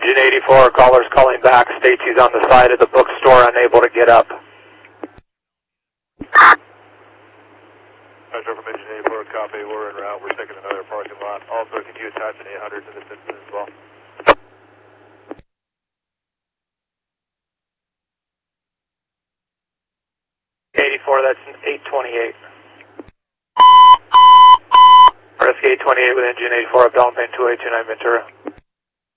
Engine 84, caller's calling back, states he's on the side of the bookstore, unable to get up. Metro from Engine 84, copy, we're en route, we're taking another parking lot. Also, can you attach an 800 to this incident as well? That's an 828. RSK 828 with Engine 84 up Dalton Payne 2829 Ventura.